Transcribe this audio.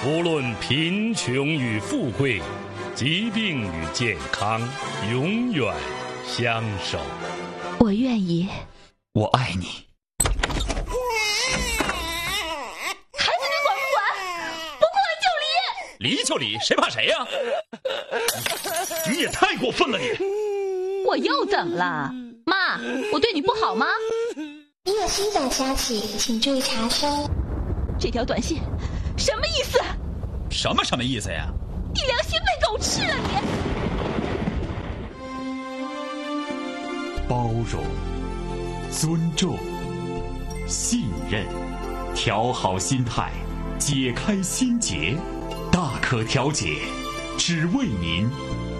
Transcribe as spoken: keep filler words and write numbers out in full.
无论贫穷与富贵，疾病与健康，永远相守。 我愿意。 我爱你。 孩子，你管不管？不过来就离！离就离，谁怕谁呀、啊？你也太过分了你！ 我又怎么了？妈，我对你不好吗？ 你有新短消息，请注意查收。 这条短信什么意思？ 什么什么意思呀？ 你良心被狗吃了你！ 包容、尊重、信任，调好心态，解开心结，大可调解，只为您